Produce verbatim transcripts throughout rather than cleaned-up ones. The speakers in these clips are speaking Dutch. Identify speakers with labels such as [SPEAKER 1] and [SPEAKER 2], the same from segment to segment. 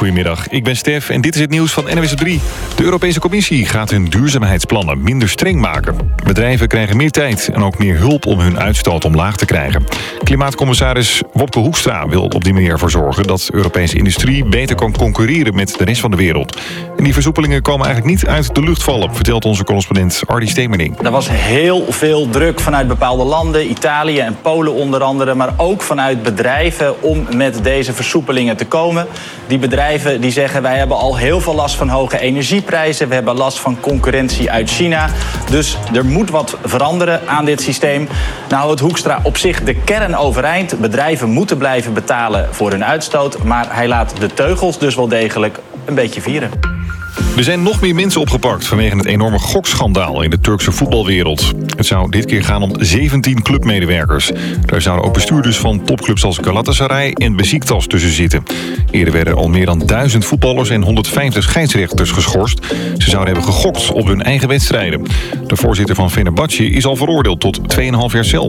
[SPEAKER 1] Goedemiddag, ik ben Stef en dit is het nieuws van N W S op drie. De Europese Commissie gaat hun duurzaamheidsplannen minder streng maken. Bedrijven krijgen meer tijd en ook meer hulp om hun uitstoot omlaag te krijgen. Klimaatcommissaris Wopke Hoekstra wil op die manier ervoor zorgen dat de Europese industrie beter kan concurreren met de rest van de wereld. En die versoepelingen komen eigenlijk niet uit de lucht vallen, vertelt onze correspondent Ardy Stemerding.
[SPEAKER 2] Er was heel veel druk vanuit bepaalde landen, Italië en Polen onder andere, maar ook vanuit bedrijven om met deze versoepelingen te komen. Die bedrijven die zeggen wij hebben al heel veel last van hoge energieprijzen, we hebben last van concurrentie uit China. Dus er moet wat veranderen aan dit systeem. Nou houdt Hoekstra op zich de kern overeind. Bedrijven moeten blijven betalen voor hun uitstoot, maar hij laat de teugels dus wel degelijk een beetje vieren.
[SPEAKER 1] Er zijn nog meer mensen opgepakt vanwege het enorme gokschandaal in de Turkse voetbalwereld. Het zou dit keer gaan om zeventien clubmedewerkers. Daar zouden ook bestuurders van topclubs als Galatasaray en Beşiktaş tussen zitten. Eerder werden al meer dan duizend voetballers en honderdvijftig scheidsrechters geschorst. Ze zouden hebben gegokt op hun eigen wedstrijden. De voorzitter van Fenerbahçe is al veroordeeld tot twee komma vijf jaar cel.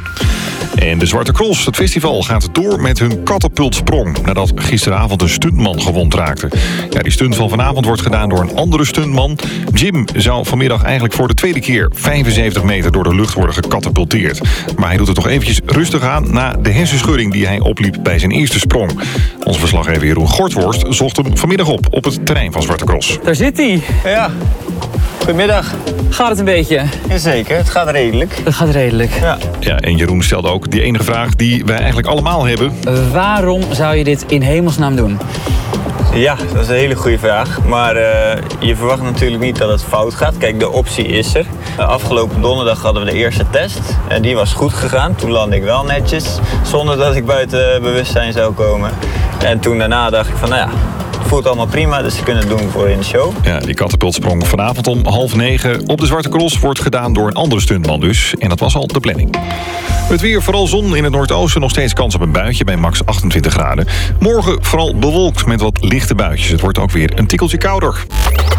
[SPEAKER 1] En de Zwarte Cross, het festival, gaat door met hun katapultsprong nadat gisteravond een stuntman gewond raakte. Ja, die stunt van vanavond wordt gedaan door een andere stuntman. Jim zou vanmiddag eigenlijk voor de tweede keer vijfenzeventig meter door de lucht worden gekatapulteerd. Maar hij doet het toch eventjes rustig aan na de hersenschudding die hij opliep bij zijn eerste sprong. Onze verslaggever Jeroen Gortworst zocht hem vanmiddag op op het terrein van Zwarte Cross.
[SPEAKER 3] Daar zit hij.
[SPEAKER 4] Ja. Goedemiddag.
[SPEAKER 3] Gaat het een beetje?
[SPEAKER 4] Jazeker, het gaat redelijk.
[SPEAKER 3] Het gaat redelijk.
[SPEAKER 4] Ja.
[SPEAKER 1] Ja, en Jeroen stelde ook die enige vraag die wij eigenlijk allemaal hebben.
[SPEAKER 3] Uh, waarom zou je dit in hemelsnaam doen?
[SPEAKER 4] Ja, dat is een hele goede vraag. Maar uh, je verwacht natuurlijk niet dat het fout gaat. Kijk, de optie is er. Uh, afgelopen donderdag hadden we de eerste test. En die was goed gegaan. Toen landde ik wel netjes, zonder dat ik buiten bewustzijn zou komen. En toen daarna dacht ik van, nou ja, het voelt allemaal prima, dus ze kunnen het doen voor in de show.
[SPEAKER 1] Ja, die katapultsprong vanavond om half negen op de Zwarte Cross wordt gedaan door een andere stuntman dus. En dat was al de planning. Het weer, vooral zon in het noordoosten, nog steeds kans op een buitje bij max achtentwintig graden. Morgen vooral bewolkt met wat lichte buitjes. Het wordt ook weer een tikkeltje kouder.